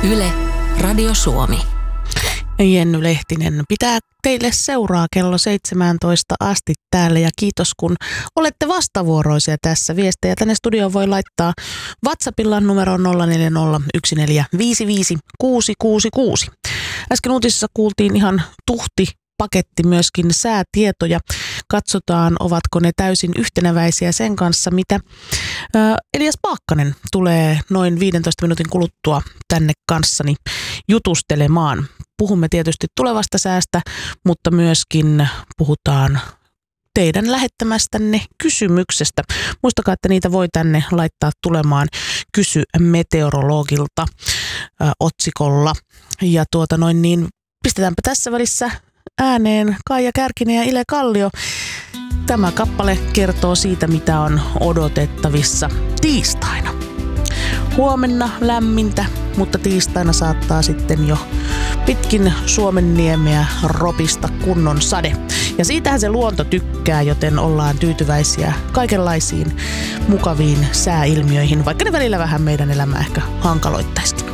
Yle, Radio Suomi. Jenny Lehtinen pitää teille seuraa kello 17 asti täällä ja kiitos kun olette vastavuoroisia tässä. Viestejä tänne studioon voi laittaa WhatsAppilla numeroon 0401455666. Äsken uutisissa kuultiin ihan paketti myöskin säätietoja. Katsotaan, ovatko ne täysin yhteneväisiä sen kanssa, mitä Elias Paakkanen tulee noin 15 minuutin kuluttua tänne kanssani jutustelemaan. Puhumme tietysti tulevasta säästä, mutta myöskin puhutaan teidän lähettämästänne kysymyksestä. Muistakaa, että niitä voi tänne laittaa tulemaan Kysy meteorologilta otsikolla. Ja pistetäänpä tässä välissä ääneen Kaija Kärkinen ja Ile Kallio. Tämä kappale kertoo siitä, mitä on odotettavissa tiistaina. Huomenna lämmintä, mutta tiistaina saattaa sitten jo pitkin Suomenniemeä ropista kunnon sade. Ja siitähän se luonto tykkää, joten ollaan tyytyväisiä kaikenlaisiin mukaviin sääilmiöihin, vaikka ne välillä vähän meidän elämää ehkä hankaloittaisi.